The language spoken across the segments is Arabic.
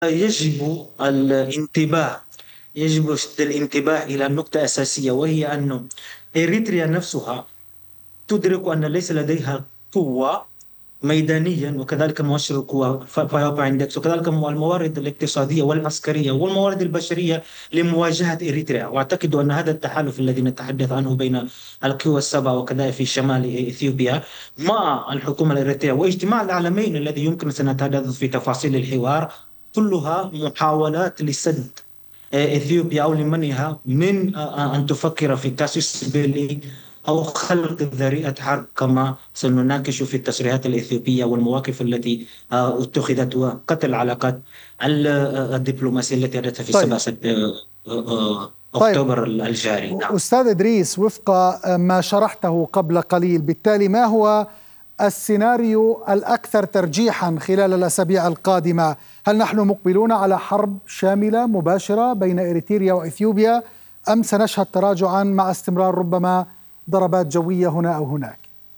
يجب الانتباه يجب شد الانتباه إلى نقطة أساسية، وهي أن إريتريا نفسها تدرك أن ليس لديها قوة ميدانيا، وكذلك مؤشر القوى فايوبا اندكس، وكذلك الموارد الاقتصادية والعسكرية والموارد البشرية لمواجهة إريتريا. وأعتقد أن هذا التحالف الذي نتحدث عنه بين القوى السبع وكذلك في شمال إثيوبيا مع الحكومة الإريترية واجتماع العالمين الذي يمكن سنتحدث في تفاصيل الحوار، كلها محاولات لسد إثيوبيا أو لمنعها من أن تفكر في تأسيس بيلي أو خلق ذريعة حرب، كما سنناقش في التصريحات الإثيوبية والمواقف التي اتخذت وقتل العلاقات الدبلوماسية التي حدثت في طيب 7 طيب أكتوبر الجاري. نعم. أستاذ إدريس، وفق ما شرحته قبل قليل، بالتالي ما هو السيناريو الأكثر ترجيحا خلال الأسابيع القادمة؟ هل نحن مقبلون على حرب شاملة مباشرة بين إريتريا وإثيوبيا، أم سنشهد تراجعا مع استمرار ربما ضربات جوية هنا أو هناك؟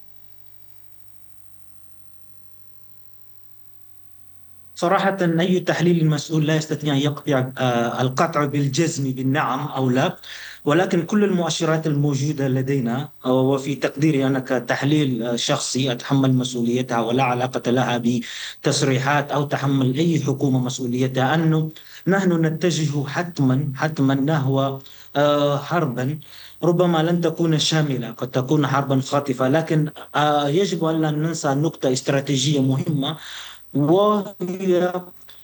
صراحة أي تحليل مسؤول لا يستطيع أن يقطع القطع بالجزم بالنعم أو لا، ولكن كل المؤشرات الموجودة لدينا وفي تقديري أنا كتحليل شخصي أتحمل مسؤوليتها ولا علاقة لها بتصريحات أو تحمل أي حكومة مسؤوليتها، أنه نحن نتجه حتما نحو حربا ربما لن تكون شاملة، قد تكون حربا خاطفة، لكن يجب أن لا ننسى نقطة استراتيجية مهمة، وهي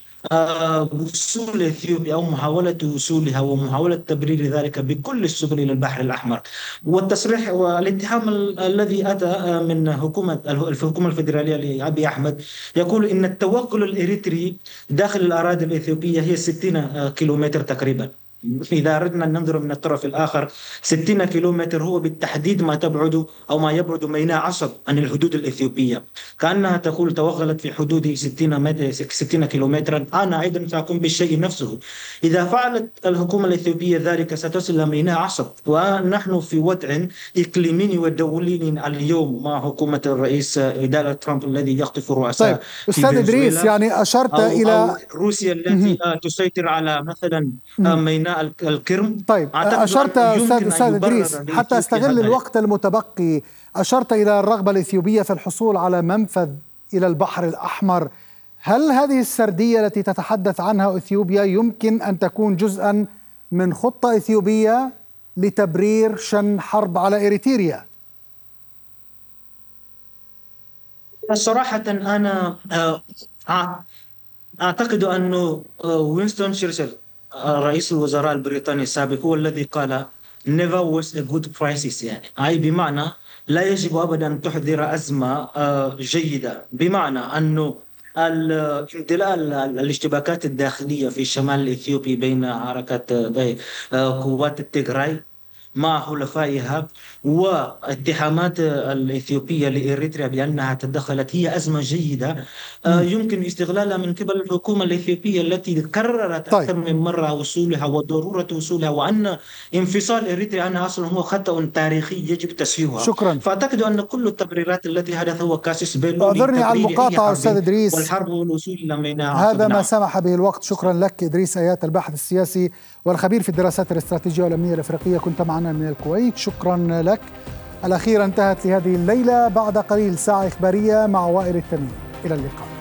وصول اثيوبيا او محاوله وصولها ومحاوله تبرير ذلك بكل السبل الى البحر الاحمر. والتصريح والاتهام الذي اتى من الحكومه الفيدراليه لابي احمد يقول ان التوغل الاريتري داخل الاراضي الاثيوبيه هي 60 كيلومتر تقريبا. إذا أردنا أن ننظر من الطرف الآخر، 60 كيلومتر هو بالتحديد ما تبعد أو ما يبعد ميناء عصب عن الحدود الإثيوبية، كأنها تقول توغلت في حدود 60 كيلومترا، أنا أيضا سأقوم بالشيء نفسه. إذا فعلت الحكومة الإثيوبية ذلك ستصل إلى ميناء عصب، ونحن في وضع إقليمي ودولي اليوم مع حكومة الرئيس دونالد ترامب الذي يخطف طيب الرؤساء في أستاذ إدريس، فنزويلا، يعني أشرت أو إلى روسيا التي تسيطر على مثلا ميناء القرم. طيب أعتقد أشرت أنه يمكن أستاذ أن إدريس، يبرر حتى لإثيوبيا أستغل هذا. الوقت المتبقي، أشرت إلى الرغبة الإثيوبية في الحصول على منفذ إلى البحر الأحمر. هل هذه السردية التي تتحدث عنها إثيوبيا يمكن أن تكون جزءا من خطة إثيوبية لتبرير شن حرب على إريتريا؟ صراحة أنا أعتقد أنه وينستون تشرشل رئيس الوزراء البريطاني السابق هو الذي قال never was a good crisis، يعني أي بمعنى لا يجب أبدا أن تحضر أزمة جيدة، بمعنى أنه امتلاء الاشتباكات الداخلية في الشمال الإثيوبي بين حركة قوات التيغراي مع حلفائها واتهامات الإثيوبية لإريتريا بأنها تدخلت هي أزمة جيدة يمكن استغلالها من قبل الحكومة الإثيوبية التي كررت طيب أكثر من مرة وصولها وضرورة وصولها، وأن انفصال إريتريا عنها أصلا هو خطأ تاريخي يجب تسويهها. شكرا. فأعتقد أن كل التبريرات التي حدث هو كاسس بيلو أعذرني على لتبرير أي المقاطعة أستاذ حرب، إدريس، والحرب هو الوصول إلى ميناء عصب. هذا ما نعم. سمح به الوقت. شكرا لك إدريس آيات، الباحث السياسي والخبير في الدراسات الاستراتيجية والأمنية الأفريقية، كنت معنا من الكويت. شكرا لك. الأخيرة انتهت لهذه الليلة، بعد قليل ساعة إخبارية مع وائل التميمي. إلى اللقاء.